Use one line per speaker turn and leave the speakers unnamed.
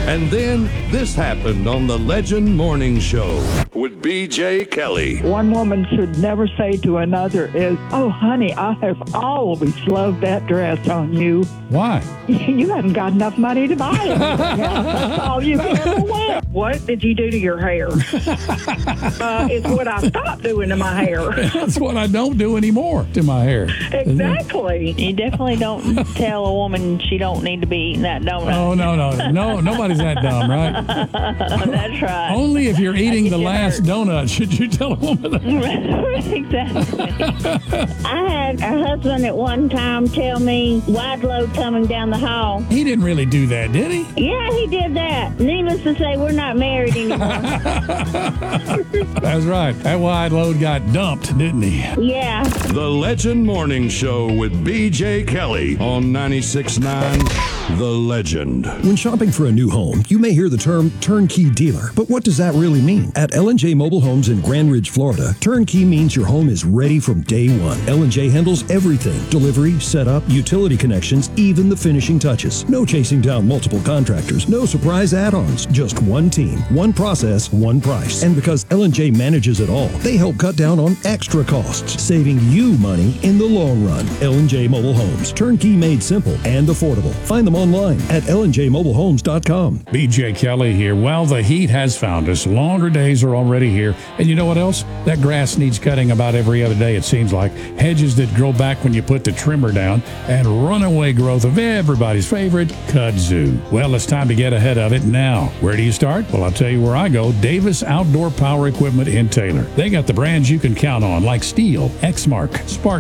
And then this happened on the Legend Morning Show with B.J. Kelly.
One woman should never say to another is, "Oh, honey, I have always loved that dress on you."
Why?
You haven't got enough money to buy it. That's all you can ever wear. What did you do to your hair? It's what I stopped doing to my hair.
That's what I don't do anymore to my hair.
Exactly.
You definitely don't tell a woman she don't need to be eating that donut.
Oh, no, nobody's that dumb, right?
That's right.
Only if you're eating the last donut should you tell a woman that.
Exactly.
I had a husband at one time tell me wide load coming down the hall.
He didn't really do that, did he?
Yeah, he did that. Needless to say, we're not married anymore.
That's right. That wide load got dumped, didn't he?
Yeah.
The Legend Morning Show with B.J. Kelly on 96.9 The Legend.
When shopping for a new home, you may hear the term turnkey dealer, but what does that really mean? At L&J Mobile Homes in Grand Ridge, Florida, turnkey means your home is ready from day one. L&J handles everything: delivery, setup, utility connections, even the finishing touches. No chasing down multiple contractors, no surprise add-ons, just one team, one process, one price. And because L&J manages it all, they help cut down on extra costs, saving you money in the long run. L&J Mobile Homes, turnkey made simple and affordable. Find them online at lnjmobilehomes.com.
B.J. Kelly here. Well, the heat has found us. Longer days are already here. And you know what else? That grass needs cutting about every other day, it seems like. Hedges that grow back when you put the trimmer down, and runaway growth of everybody's favorite, kudzu. Well, it's time to get ahead of it now. Where do you start? Well, I'll tell you where I go. Davis Outdoor Power Equipment in Taylor. They got the brands you can count on, like Steel, Exmark, Spark,